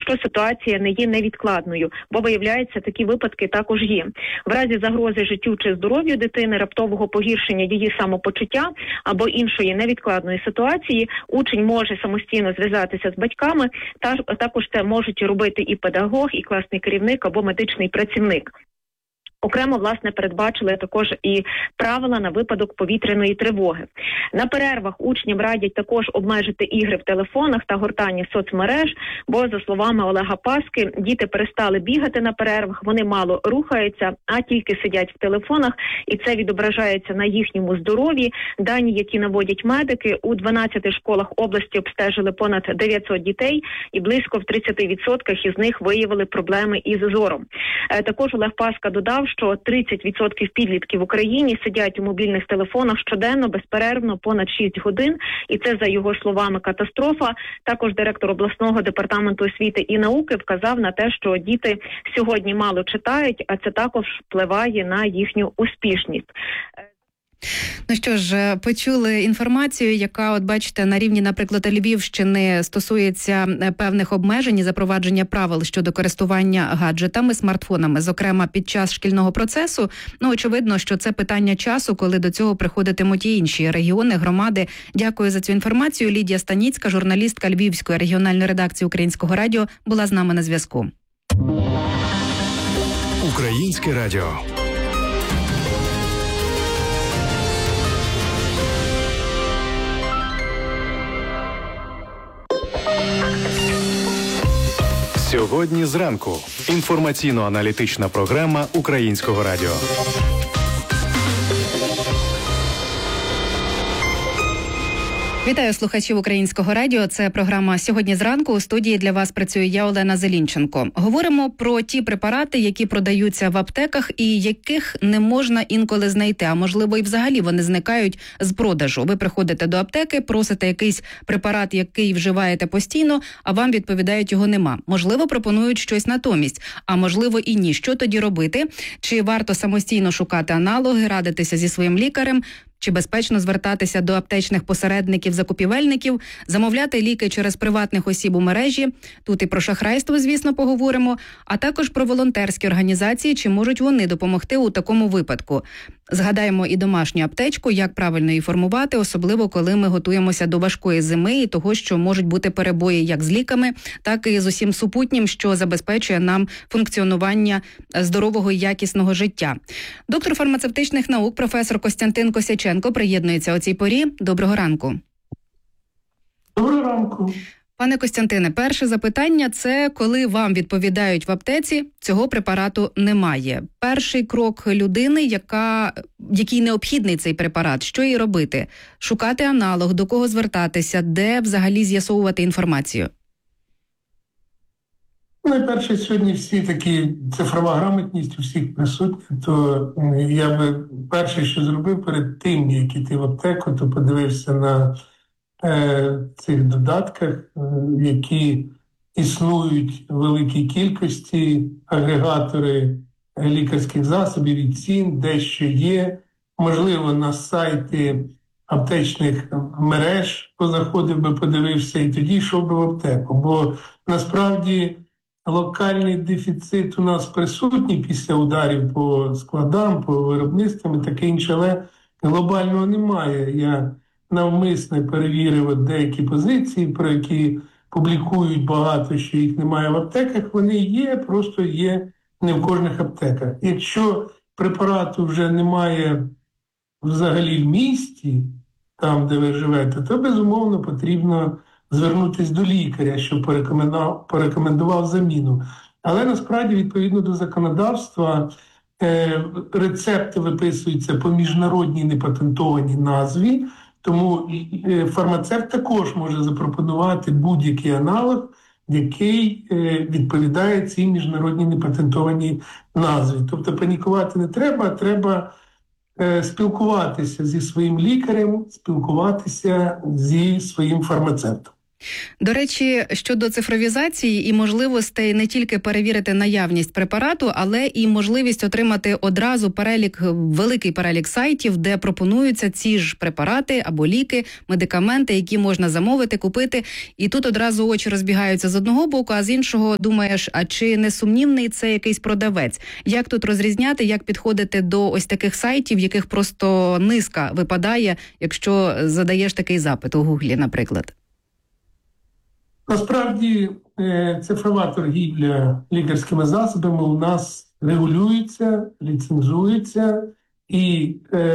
якщо ситуація не є невідкладною, бо, виявляється, такі випадки також є. В разі загрози життю чи здоров'ю дитини, раптового погіршення її самопочуття або іншої невідкладної ситуації, учень може самостійно зв'язатися з батьками, також це можуть робити і педагог, і класний керівник або медичний працівник. Окремо, власне, передбачили також і правила на випадок повітряної тривоги. На перервах учням радять також обмежити ігри в телефонах та гортання соцмереж, бо, за словами Олега Паски, діти перестали бігати на перервах, вони мало рухаються, а тільки сидять в телефонах, і це відображається на їхньому здоров'ї. Дані, які наводять медики, у 12 школах області обстежили понад 900 дітей, і близько в 30% із них виявили проблеми із зором. Також Олег Паска додав, що 30% підлітків в Україні сидять у мобільних телефонах щоденно, безперервно, понад 6 годин, і це, за його словами, катастрофа. Також директор обласного департаменту освіти і науки вказав на те, що діти сьогодні мало читають, а це також впливає на їхню успішність. Ну що ж, почули інформацію, яка, от бачите, на рівні, наприклад, Львівщини стосується певних обмежень і запровадження правил щодо користування гаджетами, смартфонами, зокрема під час шкільного процесу. Ну, очевидно, що це питання часу, коли до цього приходитимуть і інші регіони, громади. Дякую за цю інформацію. Лідія Станіцька, журналістка Львівської регіональної редакції Українського радіо, була з нами на зв'язку. Українське радіо. Сьогодні зранку. Інформаційно-аналітична програма Українського радіо. Вітаю слухачів Українського радіо. Це програма «Сьогодні зранку». У студії для вас працює я, Олена Зелінченко. Говоримо про ті препарати, які продаються в аптеках і яких не можна інколи знайти, а можливо і взагалі вони зникають з продажу. Ви приходите до аптеки, просите якийсь препарат, який вживаєте постійно, а вам відповідають, його нема. Можливо, пропонують щось натомість, а можливо і ні. Що тоді робити? Чи варто самостійно шукати аналоги, радитися зі своїм лікарем? Чи безпечно звертатися до аптечних посередників-закупівельників, замовляти ліки через приватних осіб у мережі? Тут і про шахрайство, звісно, поговоримо, а також про волонтерські організації, чи можуть вони допомогти у такому випадку. Згадаємо і домашню аптечку, як правильно її формувати, особливо коли ми готуємося до важкої зими і того, що можуть бути перебої як з ліками, так і з усім супутнім, що забезпечує нам функціонування здорового і якісного життя. Доктор фармацевтичних наук, професор Костянтин Косяченко приєднується о цій порі. Доброго ранку. Доброго ранку. Пане Костянтине, перше запитання – це коли вам відповідають в аптеці, цього препарату немає. Перший крок людини, якій необхідний цей препарат, що їй робити? Шукати аналог, до кого звертатися, де взагалі з'ясовувати інформацію? Найперше, сьогодні всі такі цифрова грамотність у всіх присутня, то я би перше, що зробив перед тим, як іти в аптеку, то подивився на цих додатках, які існують в великій кількості, агрегатори лікарських засобів і цін, дещо є. Можливо, на сайти аптечних мереж позаходив би, подивився і тоді йшов би в аптеку. Бо насправді локальний дефіцит у нас присутній після ударів по складам, по виробництвам і таке інше, але глобального немає. Я навмисне перевірив деякі позиції, про які публікують багато, що їх немає в аптеках. Вони є, просто є не в кожних аптеках. Якщо препарату вже немає взагалі в місті, там, де ви живете, то, безумовно, потрібно звернутися до лікаря, щоб порекомендував заміну. Але, насправді, відповідно до законодавства, рецепти виписуються по міжнародній непатентованій назві, тому фармацевт також може запропонувати будь-який аналог, який відповідає цій міжнародній непатентованій назві. Тобто панікувати не треба, треба спілкуватися зі своїм лікарем, спілкуватися зі своїм фармацевтом. До речі, щодо цифровізації і можливостей не тільки перевірити наявність препарату, але і можливість отримати одразу великий перелік сайтів, де пропонуються ці ж препарати або ліки, медикаменти, які можна замовити, купити. І тут одразу очі розбігаються з одного боку, а з іншого думаєш, а чи не сумнівний це якийсь продавець? Як тут розрізняти, як підходити до ось таких сайтів, яких просто низка випадає, якщо задаєш такий запит у Гуглі, наприклад? Насправді, цифрова торгівля лікарськими засобами у нас регулюється, ліцензується, і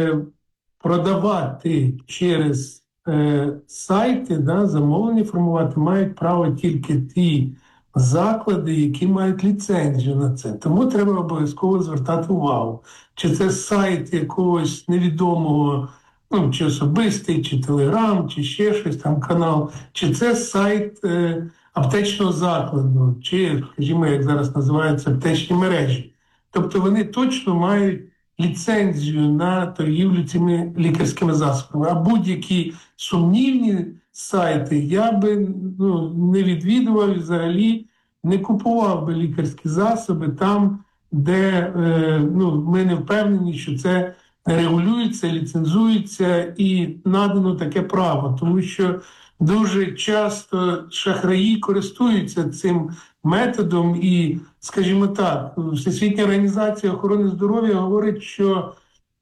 продавати через сайти, замовлення формувати мають право тільки ті заклади, які мають ліцензію на це. Тому треба обов'язково звертати увагу, чи це сайт якогось невідомого, чи особистий, чи Телеграм, чи ще щось там канал, чи це сайт аптечного закладу, чи, скажімо, як зараз називаються, аптечні мережі. Тобто вони точно мають ліцензію на торгівлю цими лікарськими засобами. А будь-які сумнівні сайти я би не відвідував і взагалі не купував би лікарські засоби там, де ми не впевнені, що це регулюється, ліцензується і надано таке право, тому що дуже часто шахраї користуються цим методом і, скажімо так, Всесвітня організація охорони здоров'я говорить, що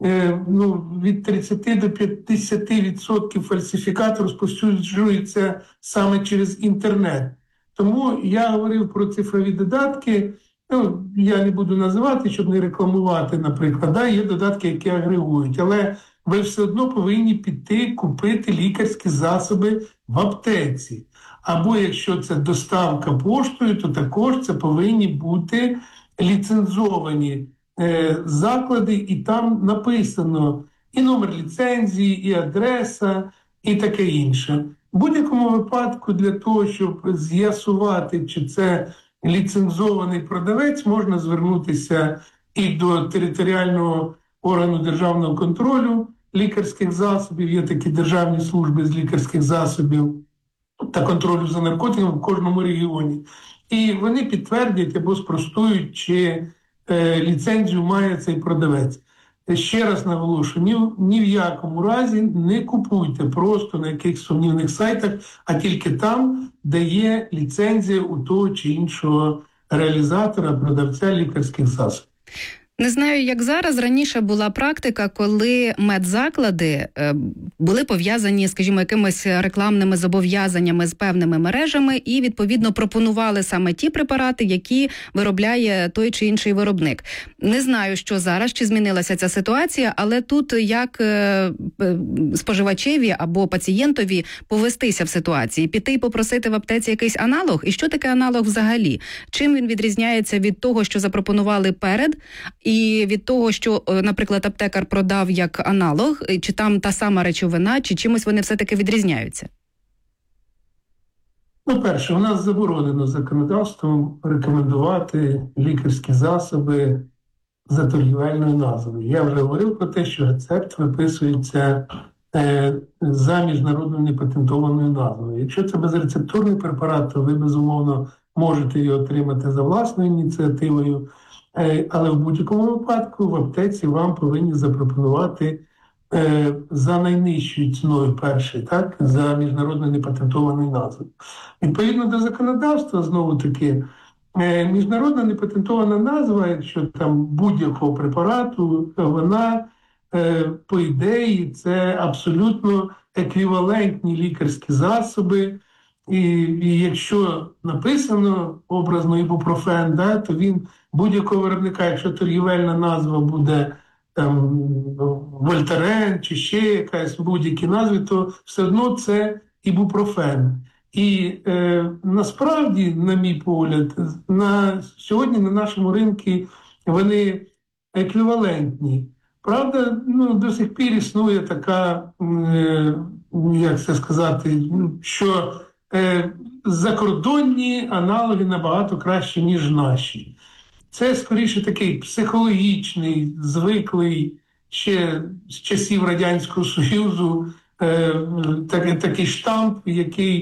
від 30 до 50% фальсифікату розповсюджується саме через інтернет. Тому я говорив про цифрові додатки. Я не буду називати, щоб не рекламувати, наприклад. Є додатки, які агрегують, але ви все одно повинні піти купити лікарські засоби в аптеці. Або якщо це доставка поштою, то також це повинні бути ліцензовані заклади, і там написано і номер ліцензії, і адреса, і таке інше. В будь-якому випадку для того, щоб з'ясувати, чи це ліцензований продавець, можна звернутися і до територіального органу державного контролю лікарських засобів, є такі державні служби з лікарських засобів та контролю за наркотиками в кожному регіоні. І вони підтвердять або спростують, чи ліцензію має цей продавець. Ще раз наголошую, ні в якому разі не купуйте просто на якихось сумнівних сайтах, а тільки там, де є ліцензія у того чи іншого реалізатора, продавця лікарських засобів. Не знаю, як зараз. Раніше була практика, коли медзаклади були пов'язані, скажімо, якимись рекламними зобов'язаннями з певними мережами і, відповідно, пропонували саме ті препарати, які виробляє той чи інший виробник. Не знаю, що зараз, чи змінилася ця ситуація, але тут як споживачеві або пацієнтові повестися в ситуації, піти і попросити в аптеці якийсь аналог? І що таке аналог взагалі? Чим він відрізняється від того, що запропонували перед, і від того, що, наприклад, аптекар продав як аналог, чи там та сама речовина, чи чимось вони все-таки відрізняються? Перше, у нас заборонено законодавством рекомендувати лікарські засоби за торгівельною назвою. Я вже говорив про те, що рецепт виписується за міжнародною непатентованою назвою. Якщо це безрецептурний препарат, то ви, безумовно, можете його отримати за власною ініціативою. Але в будь-якому випадку в аптеці вам повинні запропонувати за найнижчою ціною перший, за міжнародно непатентованою назвою. Відповідно до законодавства, знову-таки, міжнародна непатентована назва, якщо там будь-якого препарату, вона, по ідеї, це абсолютно еквівалентні лікарські засоби. І якщо написано образно ібупрофен, то він будь-якого виробника, якщо торгівельна назва буде там Вольтарен чи ще якась будь-які назви, то все одно це ібупрофен. І насправді, на мій погляд, сьогодні на нашому ринку вони еквівалентні. Правда, до сих пір існує така, як це сказати, що закордонні аналоги набагато кращі, ніж наші. Це, скоріше, такий психологічний, звиклий ще з часів Радянського Союзу такий штамп, який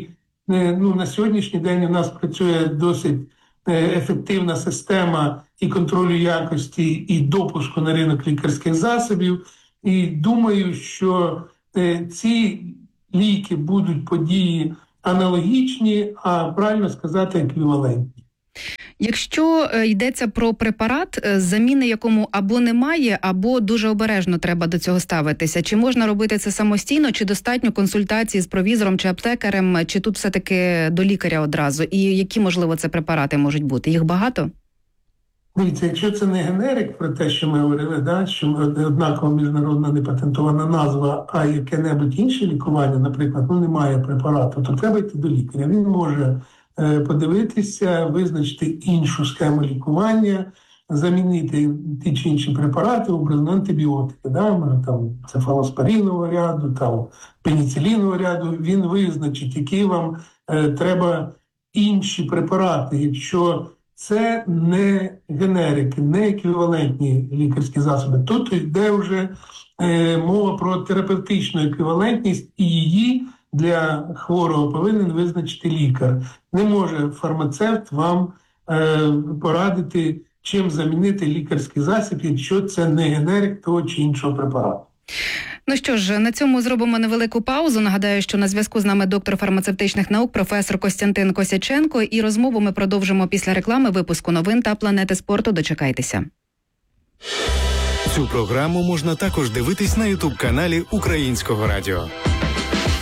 на сьогоднішній день у нас працює досить ефективна система і контролю якості, і допуску на ринок лікарських засобів. І думаю, що ці ліки будуть по дії аналогічні, а правильно сказати, еквівалентні. Якщо йдеться про препарат, заміни якому або немає, або дуже обережно треба до цього ставитися, чи можна робити це самостійно, чи достатньо консультації з провізором чи аптекарем, чи тут все-таки до лікаря одразу? І які, можливо, це препарати можуть бути? Їх багато? Дивіться, якщо це не генерик, про те, що ми говорили, що однакова міжнародна непатентована назва, а яке-небудь інше лікування, наприклад, немає препарату, то треба йти до лікаря. Він може подивитися, визначити іншу схему лікування, замінити ті чи інші препарати, образно антибіотики, цефалоспорінового ряду, пеніцилінового ряду. Він визначить, які вам треба інші препарати, якщо це не генерики, не еквівалентні лікарські засоби. Тут йде вже мова про терапевтичну еквівалентність, і її для хворого повинен визначити лікар. Не може фармацевт вам порадити, чим замінити лікарський засіб, якщо це не генерик того чи іншого препарату. Ну що ж, на цьому зробимо невелику паузу. Нагадаю, що на зв'язку з нами доктор фармацевтичних наук, професор Костянтин Косяченко. І розмову ми продовжимо після реклами, випуску новин та Планети спорту. Дочекайтеся. Цю програму можна також дивитись на YouTube-каналі Українського радіо.